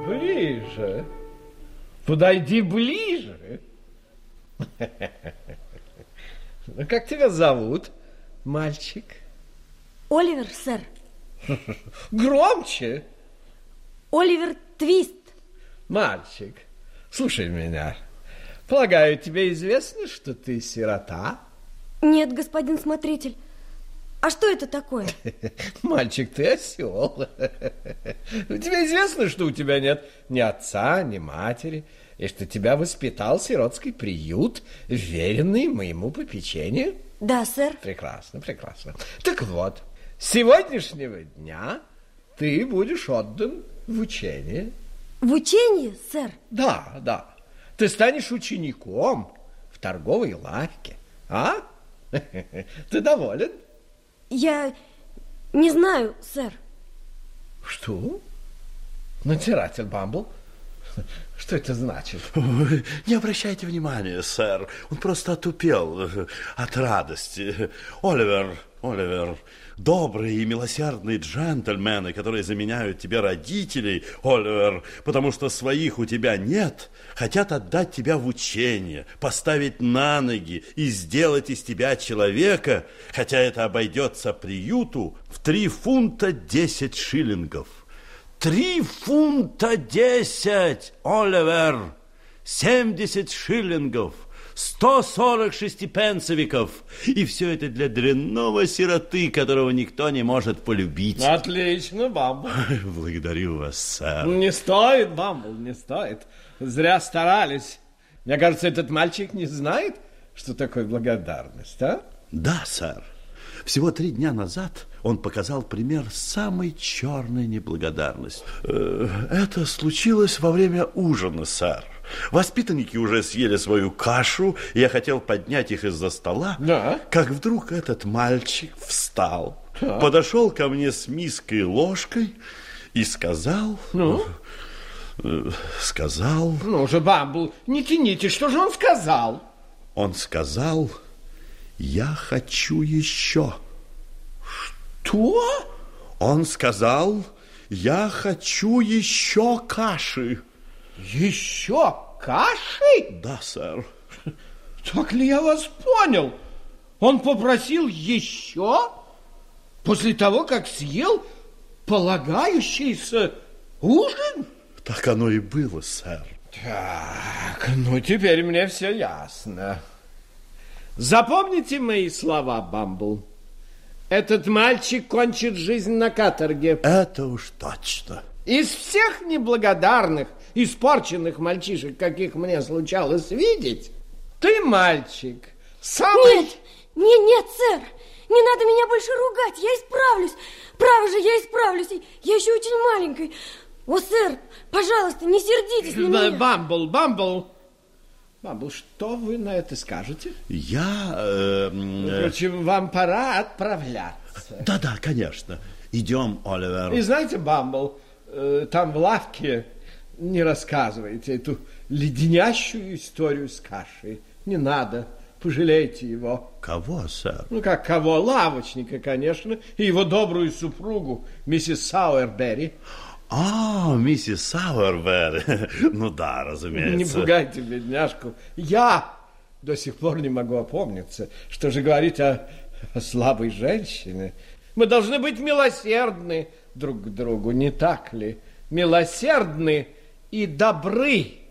Ближе. Подойди ближе. Как тебя зовут, мальчик? Оливер, сэр. Громче. Оливер Твист. Мальчик, слушай меня. Полагаю, тебе известно, что ты сирота? Нет, господин смотритель. А что это такое? Мальчик, ты осел. Тебе известно, что у тебя нет ни отца, ни матери, и что тебя воспитал сиротский приют, веренный моему попечению? Да, сэр. Прекрасно, прекрасно. Так вот, с сегодняшнего дня ты будешь отдан в учение. В учение, сэр? Да, да. Ты станешь учеником в торговой лавке. А? Ты доволен? Я не знаю, сэр. Что? Надзиратель Бамбл? Что это значит? Не обращайте внимания, сэр. Он просто отупел от радости. Оливер, добрые и милосердные джентльмены, которые заменяют тебе родителей, Оливер, потому что своих у тебя нет, хотят отдать тебя в учение, поставить на ноги и сделать из тебя человека, хотя это обойдется приюту в 3 фунта 10 шиллингов. 3 фунта 10, Оливер, 70 шиллингов, 140 шестипенсовиков. И все это для дрянного сироты, которого никто не может полюбить. Отлично, Бамбл. Благодарю вас, сэр. Не стоит, Бамбл, не стоит. Зря старались. Мне кажется, этот мальчик не знает, что такое благодарность, а? Да, сэр. Всего 3 дня назад он показал пример самой черной неблагодарности. Это случилось во время ужина, сэр. Воспитанники уже съели свою кашу, и я хотел поднять их из-за стола, да. Как вдруг этот мальчик встал, подошел ко мне с миской и ложкой и сказал... Сказал... Ну же, Бамбл, не тяните, что же он сказал? Он сказал... Я хочу еще. Что? Он сказал, я хочу еще каши. Еще каши? Да, сэр. Так ли я вас понял? Он попросил еще? После того, как съел полагающийся ужин? Так оно и было, сэр. Так, ну теперь мне все ясно. Запомните мои слова, Бамбл. Этот мальчик кончит жизнь на каторге. Это уж точно. Из всех неблагодарных, испорченных мальчишек, каких мне случалось видеть, ты, мальчик, самый... Нет, сэр. Не надо меня больше ругать. Я исправлюсь. Право же, я исправлюсь. Я еще очень маленький. О, сэр, пожалуйста, не сердитесь на меня. Бамбл, что вы на это скажете? Впрочем, вам пора отправляться. Да, конечно. Идем, Оливер. И знаете, Бамбл, там в лавке не рассказывайте эту леденящую историю с кашей. Не надо, пожалейте его. Кого, сэр? Ну, как кого? Лавочника, конечно, и его добрую супругу, миссис Сауэрбери. Миссис Сауэрбери. Ну да, разумеется. Не пугайте бедняжку. Я до сих пор не могу опомниться, что же говорить о слабой женщине. Мы должны быть милосердны друг к другу, не так ли? Милосердны и добры.